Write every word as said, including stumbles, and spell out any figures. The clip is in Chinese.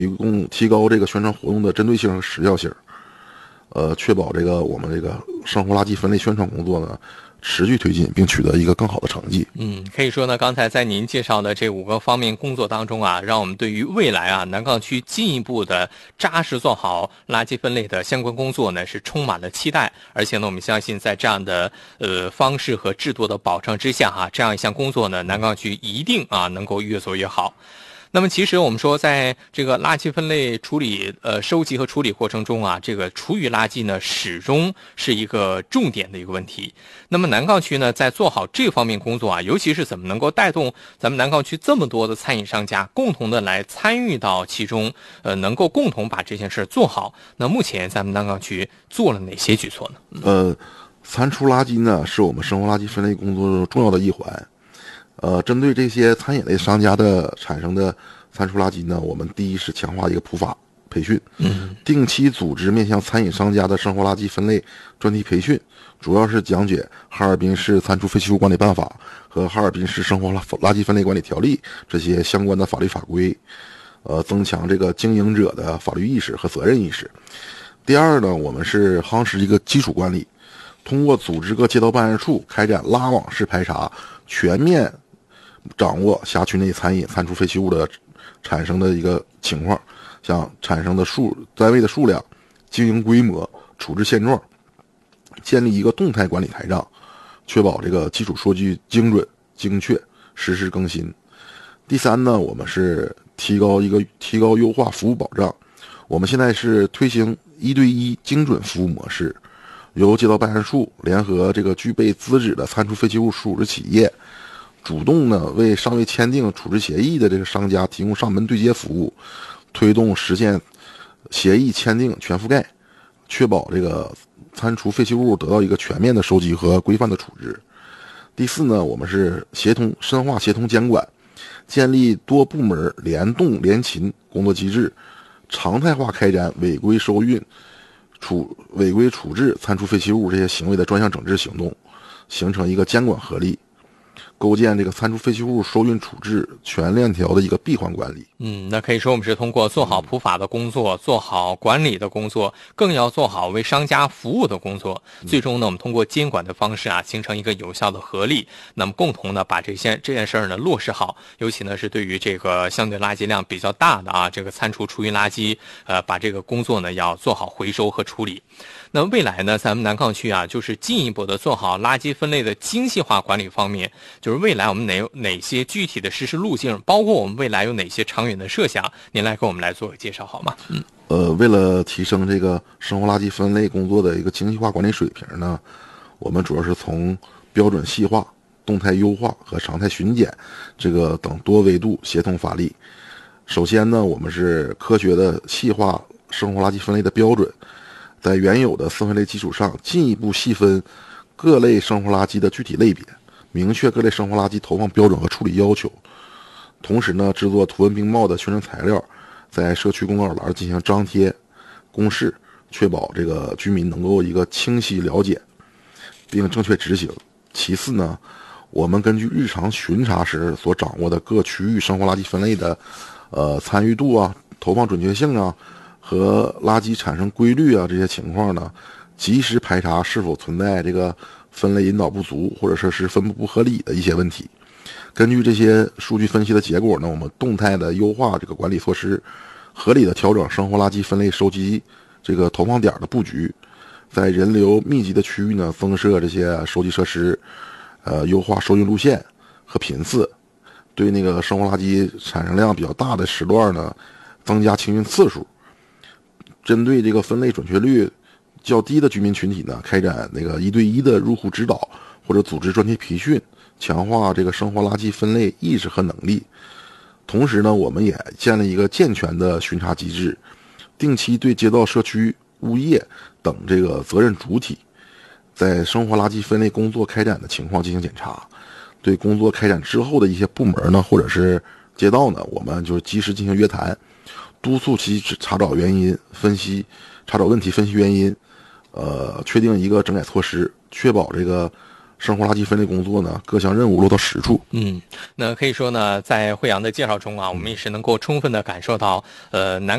提供提高这个宣传活动的针对性和时效性，呃，确保这个我们这个生活垃圾分类宣传工作呢持续推进，并取得一个更好的成绩。 嗯，可以说呢，刚才在您介绍的这五个方面工作当中啊，让我们对于未来啊南岗区进一步的扎实做好垃圾分类的相关工作呢，是充满了期待。而且呢，我们相信在这样的呃方式和制度的保障之下哈、啊，这样一项工作呢，南岗区一定啊能够越做越好。那么其实我们说，在这个垃圾分类处理、呃收集和处理过程中啊，这个厨余垃圾呢，始终是一个重点的一个问题。那么南岗区呢，在做好这方面工作啊，尤其是怎么能够带动咱们南岗区这么多的餐饮商家共同的来参与到其中，呃，能够共同把这件事做好。那目前咱们南岗区做了哪些举措呢？ 呃，餐厨垃圾呢，是我们生活垃圾分类工作中重要的一环。呃，针对这些餐饮类商家的产生的餐厨垃圾呢，我们第一是强化一个普法培训， 嗯， 定期组织面向餐饮商家的生活垃圾分类专题培训，主要是讲解哈尔滨市餐厨废弃物管理办法和哈尔滨市生活垃圾分类管理条例这些相关的法律法规，呃，增强这个经营者的法律意识和责任意识。第二呢，我们是夯实一个基础管理，通过组织各街道办事处开展拉网式排查，全面掌握辖区内餐饮餐厨废弃物的产生的一个情况，像产生的数单位的数量、经营规模、处置现状，建立一个动态管理台账，确保这个基础数据精准、精确、实时更新。第三呢，我们是提高一个提高优化服务保障。我们现在是推行一对一精准服务模式，由街道办事处联合这个具备资质的餐厨废弃物处置企业，主动呢为尚未签订处置协议的这个商家提供上门对接服务，推动实现协议签订全覆盖，确保这个餐厨废弃物得到一个全面的收集和规范的处置。第四呢，我们是协同深化协同监管，建立多部门联动联勤工作机制，常态化开展违规收运、处违规处置餐厨废弃物这些行为的专项整治行动，形成一个监管合力，构建这个餐厨废弃物收运处置全链条的一个闭环管理。 嗯，那可以说我们是通过做好普法的工作，做好管理的工作，更要做好为商家服务的工作。最终呢，我们通过监管的方式啊，形成一个有效的合力，那么共同呢把这些这件事儿呢落实好。尤其呢是对于这个相对垃圾量比较大的啊，这个餐厨厨余垃圾，呃，把这个工作呢要做好回收和处理。那未来呢，咱们南岗区啊，就是进一步的做好垃圾分类的精细化管理方面，就是未来我们哪有哪些具体的实施路径，包括我们未来有哪些长远的设想，您来给我们来做个介绍好吗？嗯， 呃，为了提升这个生活垃圾分类工作的一个精细化管理水平呢，我们主要是从标准细化、动态优化和常态巡检这个等多维度协同发力。首先呢，我们是科学的细化生活垃圾分类的标准，在原有的四分类基础上，进一步细分各类生活垃圾的具体类别，明确各类生活垃圾投放标准和处理要求。同时呢，制作图文并茂的宣传材料，在社区公告栏进行张贴公示，确保这个居民能够一个清晰了解并正确执行。其次呢，我们根据日常巡查时所掌握的各区域生活垃圾分类的呃参与度啊、投放准确性啊和垃圾产生规律啊这些情况呢，及时排查是否存在这个分类引导不足或者说是分布不合理的一些问题。根据这些数据分析的结果呢，我们动态的优化这个管理措施，合理的调整生活垃圾分类收集这个投放点的布局，在人流密集的区域呢增设这些收集设施，呃，优化收运路线和频次，对那个生活垃圾产生量比较大的时段呢，增加清运次数。针对这个分类准确率较低的居民群体呢，开展那个一对一的入户指导或者组织专题培训，强化这个生活垃圾分类意识和能力。同时呢，我们也建立一个健全的巡查机制，定期对街道、社区、物业等这个责任主体在生活垃圾分类工作开展的情况进行检查。对工作开展之后的一些部门呢，或者是街道呢，我们就及时进行约谈，督促其查找原因、分析查找问题、分析原因，呃，确定一个整改措施，确保这个生活垃圾分类工作呢各项任务落到实处。 嗯，那可以说呢，在惠阳的介绍中啊，我们也是能够充分的感受到，呃，南